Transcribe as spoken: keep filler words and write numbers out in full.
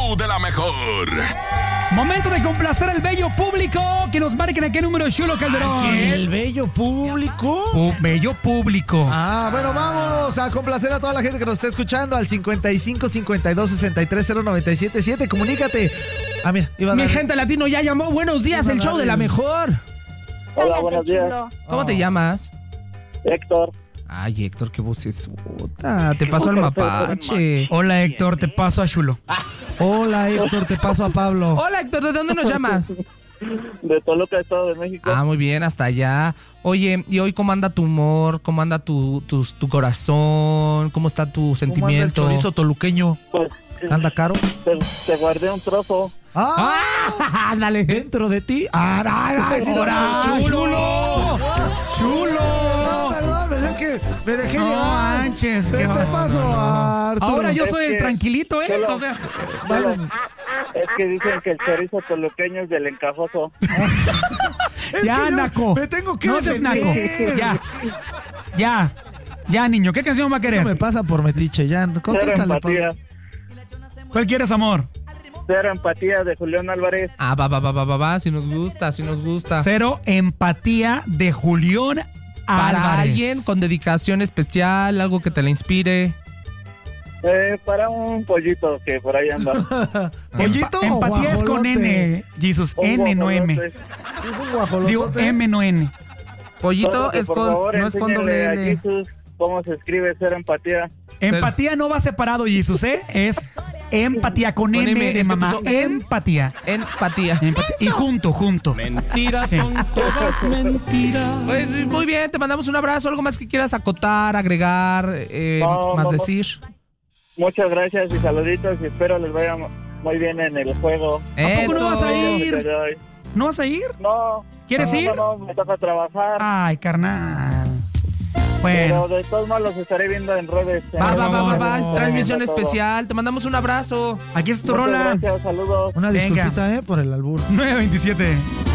show de la mejor. Momento de complacer al bello público. Que nos marquen a qué número, Chulo Calderón. ¿El bello público? Pu- bello público. Ah, bueno, vámonos a complacer a toda la gente que nos está escuchando al cincuenta y cinco, cincuenta y dos, sesenta y tres, cero noventa y siete siete. Comunícate. Ah, mira, iba a Mi dar- gente latino ya llamó. Buenos días, el show de la mejor. Hola, buenos días. ¿Cómo Oh. te llamas? Héctor. Ay, Héctor, qué voz es puta. Te paso al mapache. Hola, Héctor, te paso a Chulo. Hola, Héctor, te paso a Pablo. Hola, Héctor, ¿de dónde nos llamas? De Toluca, Estado de México. Ah, muy bien, hasta allá. Oye, ¿y hoy cómo anda tu humor? ¿Cómo anda tu, tu, tu corazón? ¿Cómo está tu ¿Cómo anda el sentimiento? chorizo toluqueño? Pues, ¿Anda caro? te, te guardé un trozo. ¡Ah! ¡Ah! ¡Ándale! ¿Dentro de ti? ¡Ah, no, no, ¡Ahora, no, chulo! ¡Chulo! Perdón, pero es que me dejé No llevar. manches, Te, qué te bárbaro. paso a Arturo. Ahora yo Es soy el que- tranquilito, ¿eh? Solo- O sea, Vale. Es que dicen que el chorizo toluqueño es del encajoso. Es ya, que yo Naco. Me tengo que No seas Naco. defender. Ya. Ya. Ya, niño. ¿Qué canción va a Eso querer? me pasa por metiche, ya. Cero Contéstale, empatía. Pablo. ¿Cuál quieres, amor? Cero empatía de Julián Álvarez. Ah, va, va, va, va, va, va. Si nos gusta, si nos gusta. Cero empatía de Julián Álvarez. Para alguien con dedicación especial, algo que te la inspire. Eh, para un pollito que por ahí anda. ¿Pollito Empa- o empatía es con guajolote? N, Jesus. Un N, no M. guajolote. Es un guajolote. Digo M, no N. Pollito Entonces, es por con, favor, no es con enséñenle doble a L. Jesus cómo se escribe cero empatía. Empatía no va separado, Jesus, ¿eh? Es empatía con, Con M, M, de es que mamá. puso en- Empatía. Empatía. Empatía. Y junto, junto. Mentiras Sí. son todas mentiras. Pues, muy bien, te mandamos un abrazo. ¿Algo más que quieras acotar, agregar, eh, No, más no, no. decir? Muchas gracias y saluditos y espero les vaya muy bien en el juego. ¿A poco no vas a El ir? día de hoy. ¿No vas a ir? No. ¿Quieres no, ir? No, no, me toca trabajar. Ay, carnal. Pero Bueno. de todos modos los estaré viendo en redes. Va, En va, va, va, va. redes, Transmisión todo. especial. Te mandamos un abrazo. Aquí está tu Muchas rola. gracias, saludos. Una Venga. disculpita, ¿eh? Por el albur. nueve veintisiete.